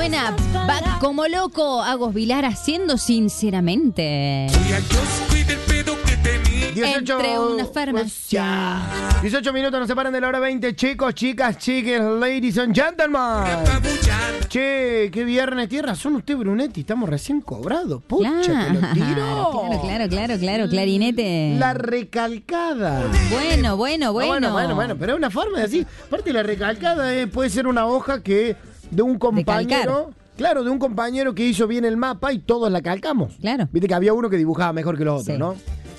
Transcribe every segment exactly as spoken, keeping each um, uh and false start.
suena Back como loco. Agos Vilar haciendo sinceramente. dieciocho, Entre una farmacia. dieciocho minutos nos separan de la hora veinte. Chicos, chicas, chiques, ladies and gentlemen. Che, qué viernes. Tiene razón usted, Brunetti. Estamos recién cobrados. Pucha, Claro, que lo tiro. claro, claro, claro, claro, clarinete. La recalcada. Bueno, bueno, Ah, bueno. bueno, bueno, bueno, pero es una forma de decir. Aparte, la recalcada eh, puede ser una hoja que de un compañero. Claro, de un compañero que hizo bien el mapa y todos la calcamos. Claro. Viste que había uno que dibujaba mejor que los otros, Sí. ¿no?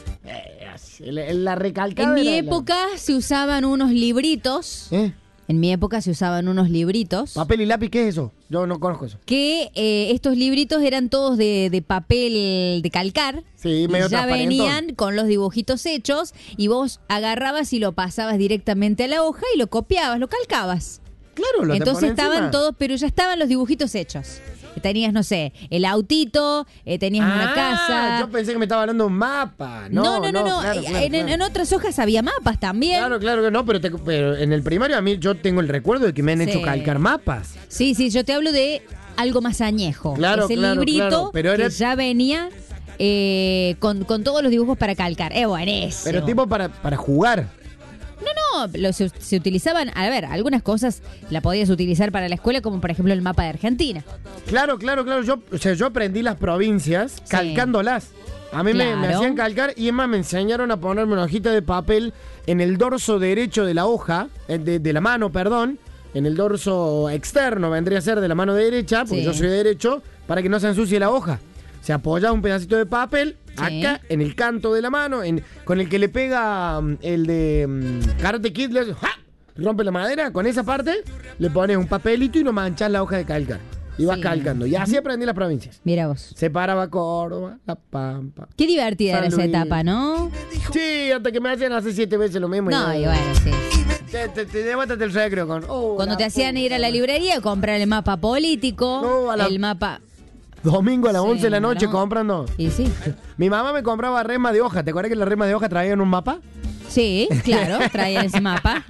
Eh, así, la, la recalcada. En mi era la- época se usaban unos libritos. ¿Eh? En mi época se usaban unos libritos. ¿Papel y lápiz qué es eso? Yo no conozco eso. Que eh, estos libritos eran todos de, de papel de calcar. Sí, y medio ya transparentón. venían con los dibujitos hechos y vos agarrabas y lo pasabas directamente a la hoja y lo copiabas, lo calcabas. Claro, lo te Entonces pone estaban encima. todos, pero ya estaban los dibujitos hechos. Tenías, no sé, el autito, eh, tenías una Ah, casa. yo pensé que me estaba hablando de un mapa. No, No, no, no, no. claro, claro, en, claro. en otras hojas había mapas también. Claro, claro que no, pero, te- pero en el primario a mí yo tengo el recuerdo de que me han Sí. hecho calcar mapas. Sí, sí, yo te hablo de algo más añejo. Claro, Ese claro, librito claro, pero era- que ya venía eh, con, con todos los dibujos para calcar. Es buenísimo. Pero tipo para, para jugar. No, no, lo- se, se utilizaban, a ver, algunas cosas la podías utilizar para la escuela, como por ejemplo el mapa de Argentina. Claro, claro, claro. Yo, o sea, yo aprendí las provincias calcándolas. A mí me, me Claro. hacían calcar y es más, me enseñaron a ponerme una hojita de papel en el dorso derecho de la hoja, eh, de, de la mano, perdón, en el dorso externo vendría a ser de la mano derecha, porque Sí. yo soy derecho, para que no se ensucie la hoja. Se apoya un pedacito de papel Sí. acá en el canto de la mano, en, con el que le pega mm, el de mm, Karate Kid, le hace, ¡ja! Rompe la madera, con esa parte le pones un papelito y no manchas la hoja de calcar. Y vas Sí. calcando. Y así aprendí las provincias. Mira vos. Separaba Córdoba, La Pampa. Qué divertida San era esa Luis. etapa, ¿no? Sí, hasta que me hacían hacer siete veces lo mismo. No, y y bueno, sí. Te, te, te levántate el recreo con... oh, Cuando la te hacían puta ir a la librería a comprar el mapa político, No, a la- el mapa... Domingo a las Sí, once de la noche no. comprando. Y sí. Mi mamá me compraba resma de hoja. ¿Te acuerdas que las resmas de hoja traían un mapa? Sí, claro, traían ese mapa.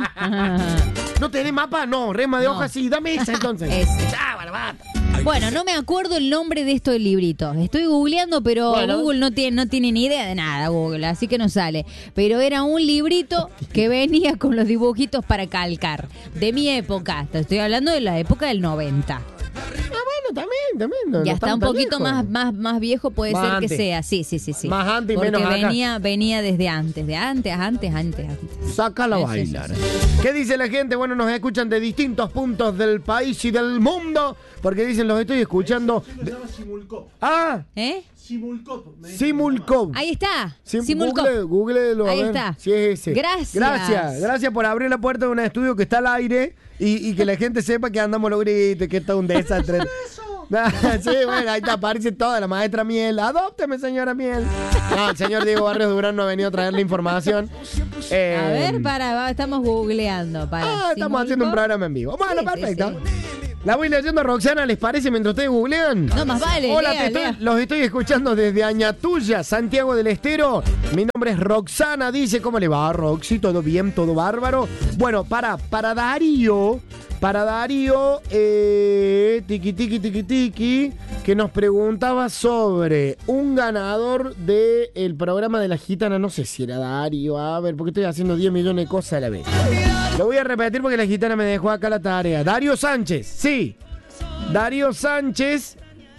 ¿No tenés mapa? No, resma de No. hoja sí. Dame esa entonces. Ese. Ah, barbata. Bueno, no me acuerdo el nombre de estos libritos. Estoy googleando, pero Bueno. Google no tiene, no tiene ni idea de nada, Google, así que no sale. Pero era un librito que venía con los dibujitos para calcar. De mi época, te estoy hablando de la época del noventa. Ah, bueno, también, también. No, Ya no está estamos un tan poquito lejos. más, más, más viejo, puede Más ser antes. que sea. Sí, sí, sí, sí. Más antes y Porque menos acá. venía, venía desde antes, de antes, antes, antes, antes. Sácala a Sí, sí, bailar. sí, ¿Qué dice la gente? Bueno, nos escuchan de distintos puntos del país y del mundo. Porque dicen, los estoy escuchando. Se llama Simulcop. Ah, ¿Eh? Simulcop. me dice. Simulcop. Ahí está. Sim- Simulcop. Google, googlelo, a Ahí ver está. si es ese. Gracias. Gracias. Gracias por abrir la puerta de un estudio que está al aire y, y que la gente sepa que andamos los gritos, que esto es un desastre. Ah, sí, bueno, ahí te aparece toda la maestra Miel. Adópteme, señora Miel. No, el señor Diego Barrios Durán no ha venido a traer la información. Eh, A ver, para, va, estamos googleando. Para. Ah, estamos Simulcop. haciendo un programa en vivo. Bueno, Sí, sí, perfecto. sí. La voy leyendo a Roxana, ¿les parece mientras ustedes googlean? No, más vale, Hola, lea, te estoy- lea. los estoy escuchando desde Añatuya, Santiago del Estero. Mi nombre es Roxana, dice, ¿cómo le va, Roxy? ¿Todo bien? ¿Todo bárbaro? Bueno, para, para Darío, para Darío, eh, tiki tiki tiki tiki, que nos preguntaba sobre un ganador del programa de la gitana, no sé si era Darío, a ver, porque estoy haciendo diez millones de cosas a la vez. Lo voy a repetir porque la gitana me dejó acá la tarea. Darío Sánchez, sí. Darío Sánchez,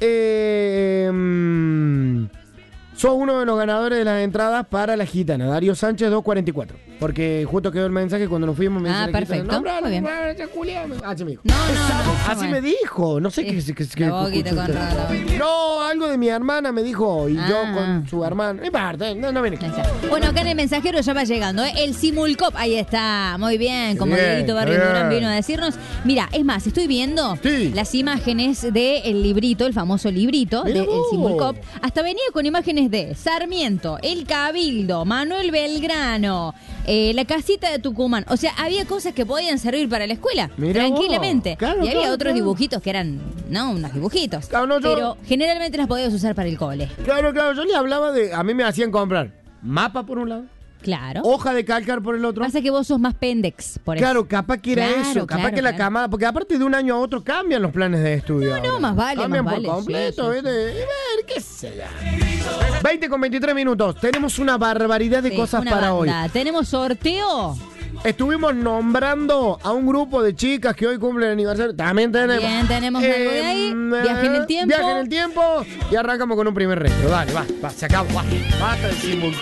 eh, mm, sos uno de los ganadores de las entradas para la gitana. Darío Sánchez dos cuarenta y cuatro. Porque justo quedó el mensaje cuando nos fuimos. Me Ah, dice la gitana, perfecto, "Nombralo, muy bien". nombralo, ya, Julián". Así me dijo. No, no, no. Así bueno. me dijo. No sé qué, Sí, qué, qué- la boquita qué- con qué- Rolo. No, algo de mi hermana me dijo. Y yo Ah. con su hermano. No importa, no, no viene aquí. Ahí está. Bueno, acá en el mensajero ya va llegando, ¿eh? El Simulcop, ahí está, muy bien, como Bien, Dieguito Barrio bien. Durán vino a decirnos. Mira, es más, estoy viendo Sí. las imágenes del librito, el famoso librito Mirá del vos. Simulcop. Hasta venía con imágenes de Sarmiento, El Cabildo, Manuel Belgrano, eh, la casita de Tucumán. O sea, había cosas que podían servir para la escuela, Mirá tranquilamente. vos. Claro, y había claro, otros claro. dibujitos que eran, no, unos dibujitos. Claro, no, yo- Pero generalmente las podías usar para el cole. Claro, claro, yo le hablaba de. A mí me hacían comprar mapa por un lado, Claro. hoja de calcar por el otro. Pasa que vos sos más pendex, por eso. Claro, capaz que era Claro, eso, capaz claro, que la claro. camada, porque aparte de un año a otro cambian los planes de estudio. No, no, ahora. más vale, Cambian más por vale, completo, sí, sí, ¿viste? Y ver, qué sé yo. veinte con veintitrés minutos, tenemos una barbaridad de Sí, cosas una para banda. hoy. Tenemos sorteo. Estuvimos nombrando a un grupo de chicas que hoy cumplen aniversario. También tenemos. También tenemos algo de ahí. Viaje en el tiempo. Viaje en el tiempo. Y arrancamos con un primer retro. Dale, va, va, se acabó. Va, basta de símbolo.